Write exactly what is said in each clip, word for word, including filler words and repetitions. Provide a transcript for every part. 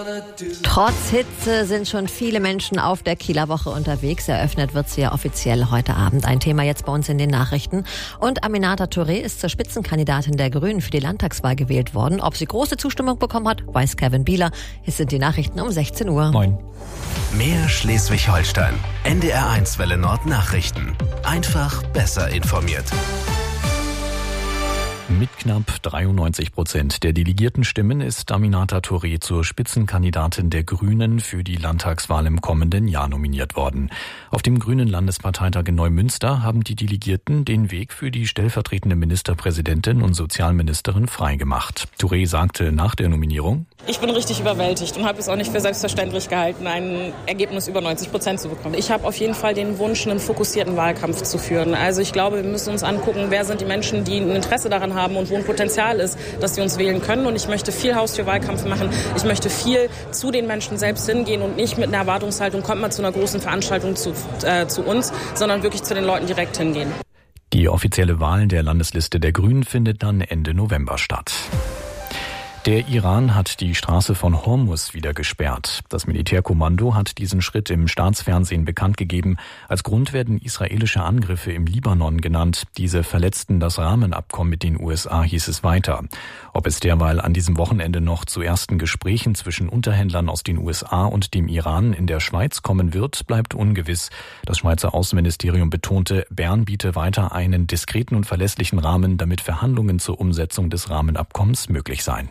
Trotz Hitze sind schon viele Menschen auf der Kieler Woche unterwegs. Eröffnet wird sie ja offiziell heute Abend. Ein Thema jetzt bei uns in den Nachrichten. Und Aminata Touré ist zur Spitzenkandidatin der Grünen für die Landtagswahl gewählt worden. Ob sie große Zustimmung bekommen hat, weiß Kevin Bieler. Hier sind die Nachrichten um sechzehn Uhr. Moin. Mehr Schleswig-Holstein. N D R eins Welle Nord Nachrichten. Einfach besser informiert. Mit knapp dreiundneunzig Prozent der delegierten Stimmen ist Aminata Touré zur Spitzenkandidatin der Grünen für die Landtagswahl im kommenden Jahr nominiert worden. Auf dem Grünen Landesparteitag in Neumünster haben die Delegierten den Weg für die stellvertretende Ministerpräsidentin und Sozialministerin freigemacht. Touré sagte nach der Nominierung: Ich bin richtig überwältigt und habe es auch nicht für selbstverständlich gehalten, ein Ergebnis über neunzig Prozent zu bekommen. Ich habe auf jeden Fall den Wunsch, einen fokussierten Wahlkampf zu führen. Also ich glaube, wir müssen uns angucken, wer sind die Menschen, die ein Interesse daran haben und wo ein Potenzial ist, dass sie uns wählen können. Und ich möchte viel Haustürwahlkampf machen. Ich möchte viel zu den Menschen selbst hingehen und nicht mit einer Erwartungshaltung, kommt mal zu einer großen Veranstaltung zu, äh, zu uns, sondern wirklich zu den Leuten direkt hingehen. Die offizielle Wahl der Landesliste der Grünen findet dann Ende November statt. Der Iran hat die Straße von Hormuz wieder gesperrt. Das Militärkommando hat diesen Schritt im Staatsfernsehen bekannt gegeben. Als Grund werden israelische Angriffe im Libanon genannt. Diese verletzten das Rahmenabkommen mit den U S A, hieß es weiter. Ob es derweil an diesem Wochenende noch zu ersten Gesprächen zwischen Unterhändlern aus den U S A und dem Iran in der Schweiz kommen wird, bleibt ungewiss. Das Schweizer Außenministerium betonte, Bern biete weiter einen diskreten und verlässlichen Rahmen, damit Verhandlungen zur Umsetzung des Rahmenabkommens möglich seien.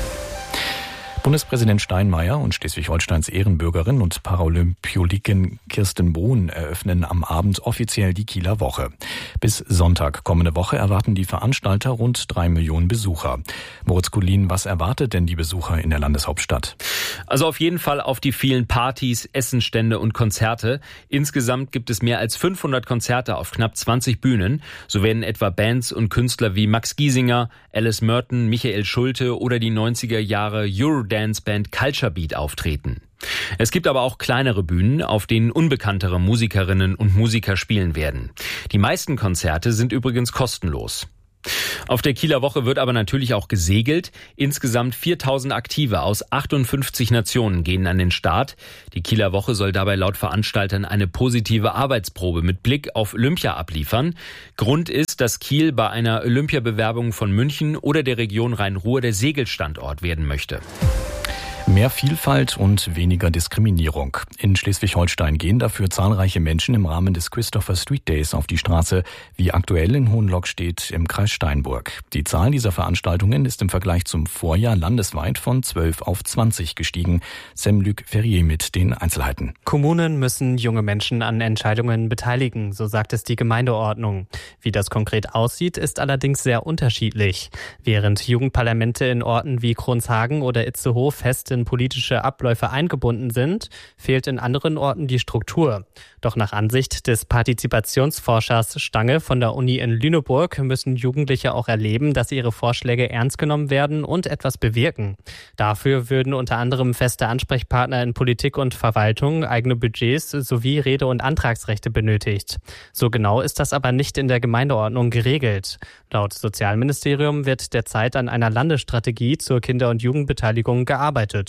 Bundespräsident Steinmeier und Schleswig-Holsteins Ehrenbürgerin und Paralympioniken Kirsten Bohn eröffnen am Abend offiziell die Kieler Woche. Bis Sonntag kommende Woche erwarten die Veranstalter rund drei Millionen Besucher. Moritz Kuhlin, was erwartet denn die Besucher in der Landeshauptstadt? Also auf jeden Fall auf die vielen Partys, Essenstände und Konzerte. Insgesamt gibt es mehr als fünfhundert Konzerte auf knapp zwanzig Bühnen. So werden etwa Bands und Künstler wie Max Giesinger, Alice Merton, Michael Schulte oder die neunziger Jahre Eurodance-Band Culture Beat auftreten. Es gibt aber auch kleinere Bühnen, auf denen unbekanntere Musikerinnen und Musiker spielen werden. Die meisten Konzerte sind übrigens kostenlos. Auf der Kieler Woche wird aber natürlich auch gesegelt. Insgesamt viertausend Aktive aus achtundfünfzig Nationen gehen an den Start. Die Kieler Woche soll dabei laut Veranstaltern eine positive Arbeitsprobe mit Blick auf Olympia abliefern. Grund ist, dass Kiel bei einer Olympiabewerbung von München oder der Region Rhein-Ruhr der Segelstandort werden möchte. Mehr Vielfalt und weniger Diskriminierung. In Schleswig-Holstein gehen dafür zahlreiche Menschen im Rahmen des Christopher Street Days auf die Straße, wie aktuell in Hohenlockstedt im Kreis Steinburg. Die Zahl dieser Veranstaltungen ist im Vergleich zum Vorjahr landesweit von zwölf auf zwanzig gestiegen. Sam-Luc Ferrier mit den Einzelheiten. Kommunen müssen junge Menschen an Entscheidungen beteiligen, so sagt es die Gemeindeordnung. Wie das konkret aussieht, ist allerdings sehr unterschiedlich. Während Jugendparlamente in Orten wie Kronshagen oder Itzehoe fest in politische Abläufe eingebunden sind, fehlt in anderen Orten die Struktur. Doch nach Ansicht des Partizipationsforschers Stange von der Uni in Lüneburg müssen Jugendliche auch erleben, dass ihre Vorschläge ernst genommen werden und etwas bewirken. Dafür würden unter anderem feste Ansprechpartner in Politik und Verwaltung, eigene Budgets sowie Rede- und Antragsrechte benötigt. So genau ist das aber nicht in der Gemeindeordnung geregelt. Laut Sozialministerium wird derzeit an einer Landesstrategie zur Kinder- und Jugendbeteiligung gearbeitet.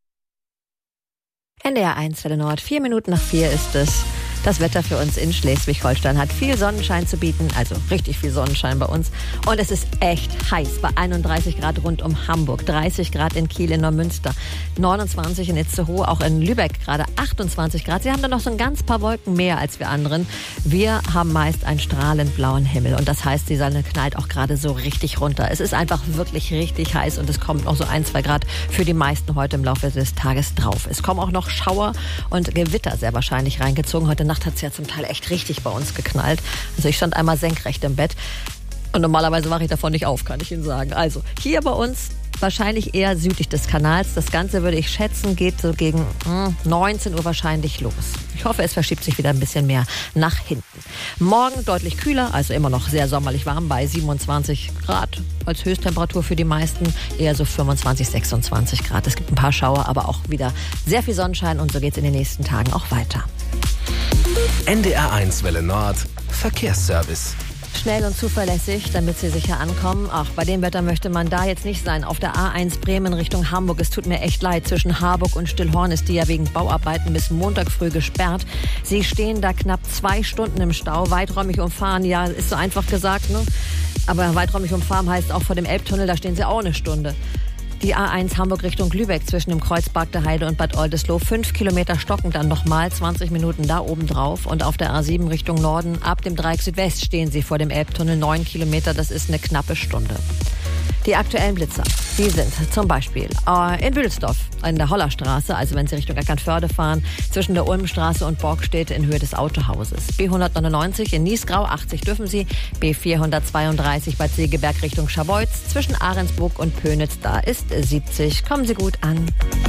N D R eins Welle Nord, vier Minuten nach vier ist es. Das Wetter für uns in Schleswig-Holstein hat viel Sonnenschein zu bieten, also richtig viel Sonnenschein bei uns. Und es ist echt heiß, bei einunddreißig Grad rund um Hamburg, dreißig Grad in Kiel, in Neumünster, neunundzwanzig in Itzehoe, auch in Lübeck gerade achtundzwanzig Grad. Sie haben da noch so ein ganz paar Wolken mehr als wir anderen. Wir haben meist einen strahlend blauen Himmel und das heißt, die Sonne knallt auch gerade so richtig runter. Es ist einfach wirklich richtig heiß und es kommt noch so ein, zwei Grad für die meisten heute im Laufe des Tages drauf. Es kommen auch noch Schauer und Gewitter sehr wahrscheinlich reingezogen. Heute Nacht hat es ja zum Teil echt richtig bei uns geknallt. Also ich stand einmal senkrecht im Bett und normalerweise wache ich davon nicht auf, kann ich Ihnen sagen. Also hier bei uns wahrscheinlich eher südlich des Kanals. Das Ganze würde ich schätzen, geht so gegen mh, neunzehn Uhr wahrscheinlich los. Ich hoffe, es verschiebt sich wieder ein bisschen mehr nach hinten. Morgen deutlich kühler, also immer noch sehr sommerlich warm bei siebenundzwanzig Grad als Höchsttemperatur für die meisten. Eher so fünfundzwanzig, sechsundzwanzig Grad. Es gibt ein paar Schauer, aber auch wieder sehr viel Sonnenschein und so geht es in den nächsten Tagen auch weiter. N D R eins Welle Nord Verkehrsservice. Schnell und zuverlässig, damit Sie sicher ankommen. Ach, bei dem Wetter möchte man da jetzt nicht sein. Auf der A eins Bremen Richtung Hamburg. Es tut mir echt leid. Zwischen Harburg und Stillhorn ist die ja wegen Bauarbeiten bis Montag früh gesperrt. Sie stehen da knapp zwei Stunden im Stau. Weiträumig umfahren, ja, ist so einfach gesagt, ne? Aber weiträumig umfahren heißt auch vor dem Elbtunnel, da stehen Sie auch eine Stunde. Die A eins Hamburg Richtung Lübeck zwischen dem Kreuzberg der Heide und Bad Oldesloe. Fünf Kilometer stocken dann nochmal, zwanzig Minuten da oben drauf. Und auf der A sieben Richtung Norden, ab dem Dreieck Südwest stehen Sie vor dem Elbtunnel. Neun Kilometer, das ist eine knappe Stunde. Die aktuellen Blitzer, die sind zum Beispiel äh, in Büdelsdorf in der Hollerstraße, also wenn Sie Richtung Eckernförde fahren, zwischen der Ulmstraße und Borgstede in Höhe des Autohauses. B hundertneunundneunzig in Niesgrau, achtzig dürfen Sie. B vierhundertzweiunddreißig Bad Segeberg Richtung Scharbeutz, zwischen Ahrensburg und Pönitz, da ist siebzig. Kommen Sie gut an.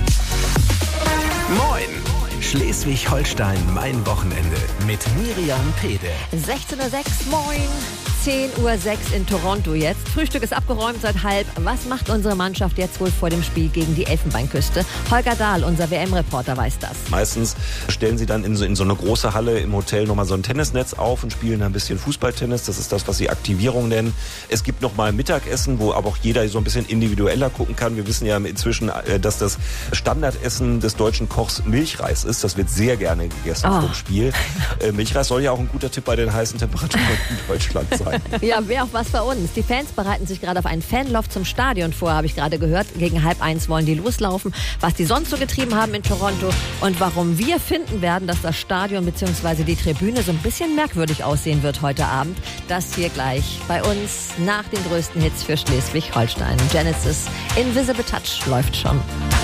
Moin! Schleswig-Holstein, mein Wochenende mit Miriam Pede. sechzehn Uhr sechs, moin. zehn Uhr sechs in Toronto jetzt. Frühstück ist abgeräumt seit halb. Was macht unsere Mannschaft jetzt wohl vor dem Spiel gegen die Elfenbeinküste? Holger Dahl, unser W M-Reporter, weiß das. Meistens stellen sie dann in so, in so eine große Halle im Hotel nochmal so ein Tennisnetz auf und spielen ein bisschen Fußballtennis. Das ist das, was sie Aktivierung nennen. Es gibt nochmal Mittagessen, wo aber auch jeder so ein bisschen individueller gucken kann. Wir wissen ja inzwischen, dass das Standardessen des deutschen Kochs Milchreis ist. Das wird sehr gerne gegessen oh. vom Spiel. Milchreis soll ja auch ein guter Tipp bei den heißen Temperaturen in Deutschland sein. Ja, wäre auch was für uns. Die Fans bereiten sich gerade auf einen Fanlauf zum Stadion vor, habe ich gerade gehört. Gegen halb eins wollen die loslaufen. Was die sonst so getrieben haben in Toronto und warum wir finden werden, dass das Stadion bzw. die Tribüne so ein bisschen merkwürdig aussehen wird heute Abend, das hier gleich bei uns nach den größten Hits für Schleswig-Holstein. Genesis Invisible Touch läuft schon.